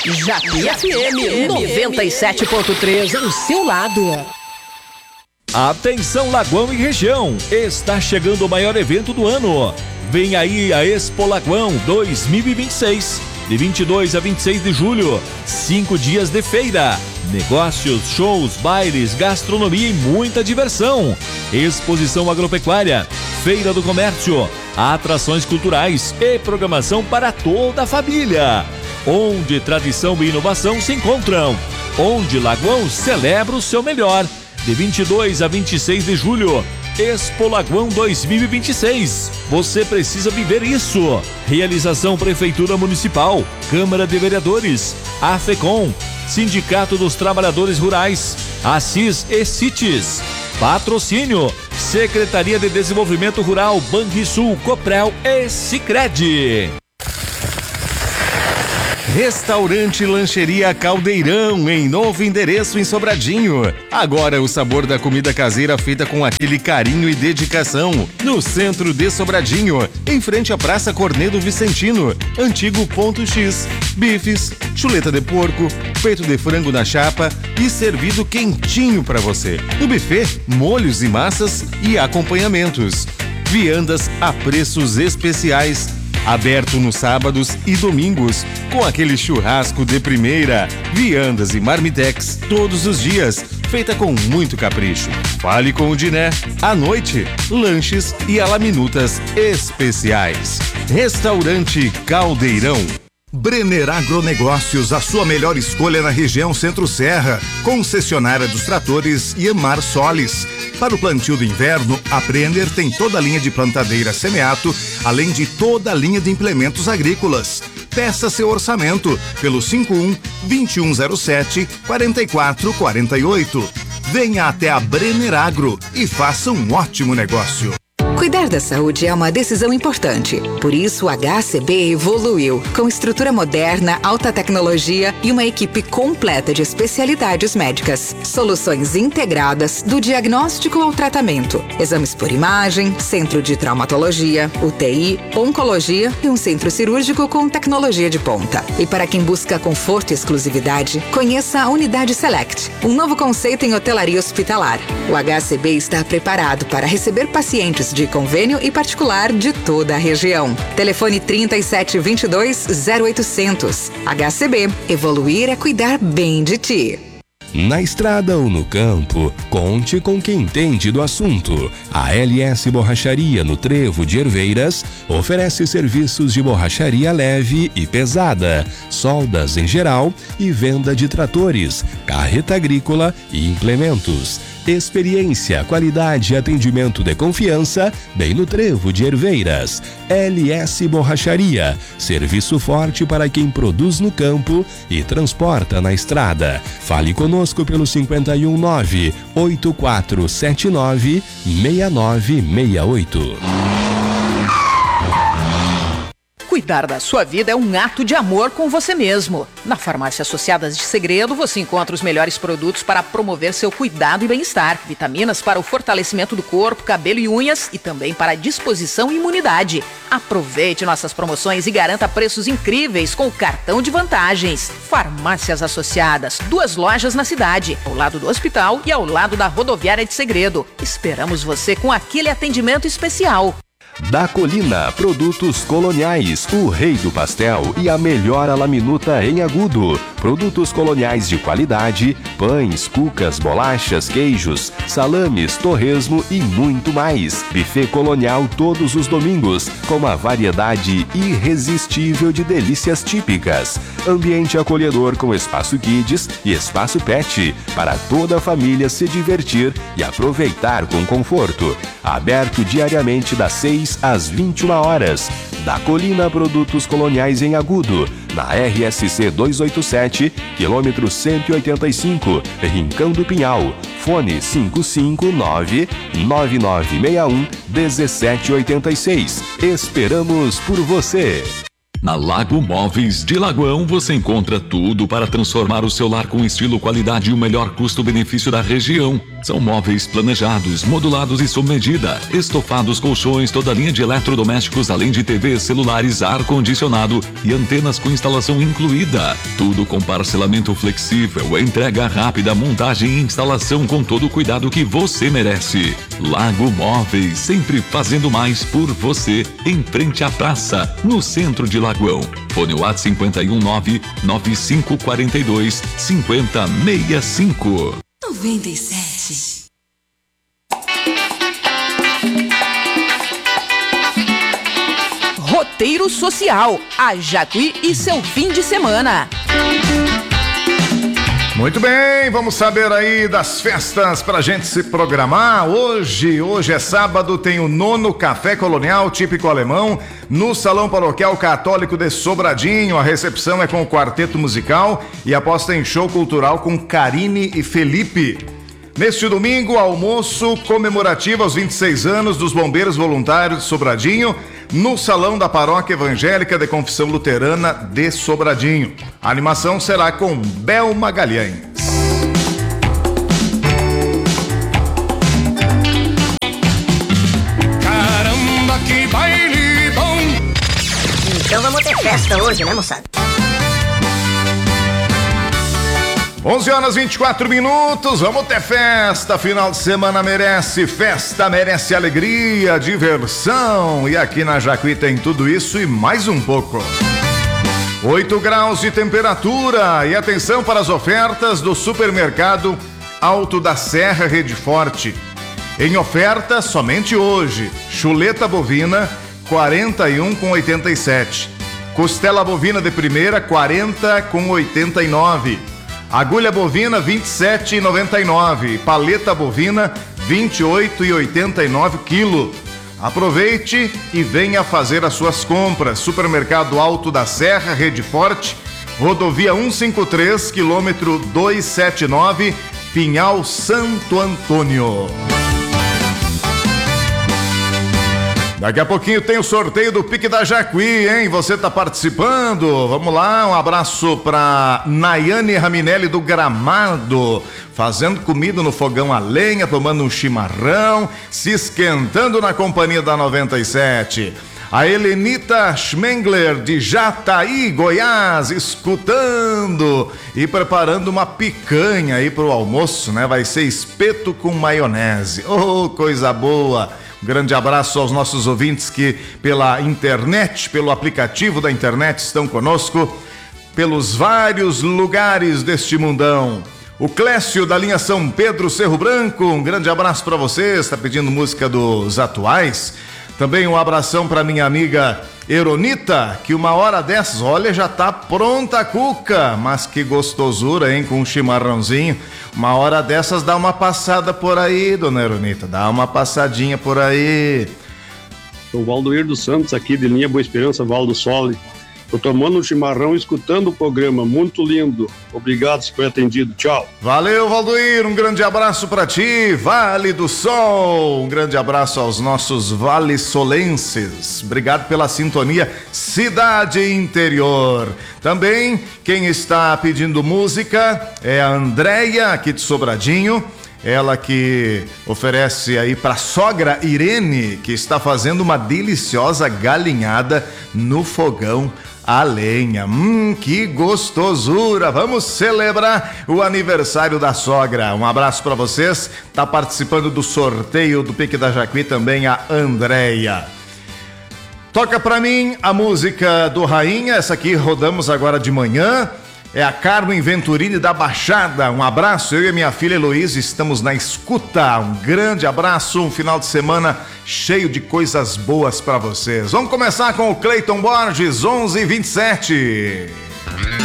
Japi FM 97.3, o seu lado. Atenção Lagoão e região, está chegando o maior evento do ano. Vem aí a Expo Lagoão 2026, de 22 a 26 de julho, 5 dias de feira, negócios, shows, bailes, gastronomia e muita diversão. Exposição agropecuária, feira do comércio, atrações culturais e programação para toda a família. Onde tradição e inovação se encontram, onde Lagoão celebra o seu melhor. De 22 a 26 de julho, Expo Lagoão 2026. Você precisa viver isso. Realização Prefeitura Municipal, Câmara de Vereadores, AFECOM, Sindicato dos Trabalhadores Rurais, Assis e CITES. Patrocínio, Secretaria de Desenvolvimento Rural, Banrisul, Coprel e Sicredi. Restaurante Lancheria Caldeirão, em novo endereço em Sobradinho. Agora o sabor da comida caseira feita com aquele carinho e dedicação. No centro de Sobradinho, em frente à Praça Cornedo Vicentino, antigo Ponto X. Bifes, chuleta de porco, peito de frango na chapa e servido quentinho para você. No buffet, molhos e massas e acompanhamentos. Viandas a preços especiais. Aberto nos sábados e domingos, com aquele churrasco de primeira, viandas e marmitex todos os dias, feita com muito capricho. Fale com o Diné. À noite, lanches e alaminutas especiais. Restaurante Caldeirão. Brenner Agronegócios, a sua melhor escolha na região Centro-Serra. Concessionária dos tratores Iemar Solis. Para o plantio do inverno, a Brenner tem toda a linha de plantadeira semeato, além de toda a linha de implementos agrícolas. Peça seu orçamento pelo 51-2107-4448. Venha até a Brenner Agro e faça um ótimo negócio. Cuidar da saúde é uma decisão importante. Por isso, o HCB evoluiu, com estrutura moderna, alta tecnologia e uma equipe completa de especialidades médicas. Soluções integradas do diagnóstico ao tratamento. Exames por imagem, centro de traumatologia, UTI, oncologia e um centro cirúrgico com tecnologia de ponta. E para quem busca conforto e exclusividade, conheça a Unidade Select, um novo conceito em hotelaria hospitalar. O HCB está preparado para receber pacientes de convênio e particular de toda a região. Telefone 3722-0800. HCB. Evoluir é cuidar bem de ti. Na estrada ou no campo, conte com quem entende do assunto. A LS Borracharia no Trevo de Herveiras oferece serviços de borracharia leve e pesada, soldas em geral e venda de tratores, carreta agrícola e implementos. Experiência, qualidade e atendimento de confiança, bem no Trevo de Herveiras. LS Borracharia, serviço forte para quem produz no campo e transporta na estrada. Fale conosco pelo 519-8479-6968. Cuidar da sua vida é um ato de amor com você mesmo. Na Farmácia Associadas de Segredo, você encontra os melhores produtos para promover seu cuidado e bem-estar. Vitaminas para o fortalecimento do corpo, cabelo e unhas e também para a disposição e imunidade. Aproveite nossas promoções e garanta preços incríveis com o cartão de vantagens. Farmácias Associadas, 2 lojas na cidade, ao lado do hospital e ao lado da rodoviária de Segredo. Esperamos você com aquele atendimento especial. Da Colina, produtos coloniais, o rei do pastel e a melhor alaminuta em agudo. Produtos coloniais de qualidade, pães, cucas, bolachas, queijos, salames, torresmo e muito mais. Buffet colonial todos os domingos, com uma variedade irresistível de delícias típicas. Ambiente acolhedor com espaço kids e espaço pet, para toda a família se divertir e aproveitar com conforto. Aberto diariamente das 6 às 21 horas. Da Colina, produtos coloniais em agudo, na RSC 287, quilômetro 185, Rincão do Pinhal. Fone 559-9961-1786. Esperamos por você. Na Lago Móveis de Lagoão você encontra tudo para transformar o seu lar com estilo, qualidade e o melhor custo-benefício da região. São móveis planejados, modulados e sob medida, estofados, colchões, toda linha de eletrodomésticos, além de TVs, celulares, ar-condicionado e antenas com instalação incluída. Tudo com parcelamento flexível, entrega rápida, montagem e instalação com todo o cuidado que você merece. Lago Móveis, sempre fazendo mais por você, em frente à praça, no centro de Lagoão. Fone WhatsApp 519-9542-5065. 97. Roteiro Social, a Jacuí e seu fim de semana. Muito bem, vamos saber aí das festas pra gente se programar. Hoje é sábado, tem o 9º Café Colonial Típico Alemão no Salão Paroquial Católico de Sobradinho. A recepção é com o quarteto musical e após tem show cultural com Karine e Felipe. Neste domingo, almoço comemorativo aos 26 anos dos Bombeiros Voluntários de Sobradinho, no Salão da Paróquia Evangélica de Confissão Luterana de Sobradinho. A animação será com Bel Magalhães. Caramba, que baile bom! Então vamos ter festa hoje, né, moçada? 11h24, vamos ter festa, final de semana merece festa, merece alegria, diversão, e aqui na Jacuí tem tudo isso e mais um pouco. 8 graus de temperatura, e atenção para as ofertas do supermercado Alto da Serra Rede Forte. Em oferta somente hoje, chuleta bovina 41,87, costela bovina de primeira 40,89, agulha bovina 27,99, paleta bovina 28,89 quilo. Aproveite e venha fazer as suas compras. Supermercado Alto da Serra, Rede Forte, rodovia 153, quilômetro 279, Pinhal, Santo Antônio. Daqui a pouquinho tem o sorteio do Pique da Jacuí, hein? Você tá participando? Vamos lá, um abraço pra Nayane Raminelli do Gramado, fazendo comida no fogão a lenha, tomando um chimarrão, se esquentando na companhia da 97. A Helenita Schmengler de Jataí, Goiás, escutando e preparando uma picanha aí pro almoço, né? Vai ser espeto com maionese. Oh, coisa boa! Grande abraço aos nossos ouvintes que pela internet, pelo aplicativo da internet estão conosco, pelos vários lugares deste mundão. O Clécio da linha São Pedro Cerro Branco, um grande abraço para você, está pedindo música dos atuais. Também um abração para minha amiga Eronita, que uma hora dessas, olha, já tá pronta a cuca, mas que gostosura, hein, com um chimarrãozinho. Uma hora dessas dá uma passada por aí, dona Eronita, dá uma passadinha por aí. O Valdoir dos Santos aqui de linha Boa Esperança, Val do Sole. Tô tomando um chimarrão e escutando o programa, muito lindo. Obrigado se foi atendido, tchau. Valeu, Valdoir, um grande abraço para ti, Vale do Sol. Um grande abraço aos nossos vale-solenses. Obrigado pela sintonia, Cidade Interior. Também quem está pedindo música é a Andréia, aqui de Sobradinho. Ela que oferece aí para sogra Irene, que está fazendo uma deliciosa galinhada no fogão a lenha. Que gostosura! Vamos celebrar o aniversário da sogra. Um abraço para vocês. Tá participando do sorteio do Pique da Jacuí também a Andréia. Toca para mim a música do Rainha. Essa aqui rodamos agora de manhã. É a Carmen Venturini da Baixada. Um abraço, eu e a minha filha Heloísa estamos na escuta. Um grande abraço, um final de semana cheio de coisas boas para vocês. Vamos começar com o Cleiton Borges, 11h27.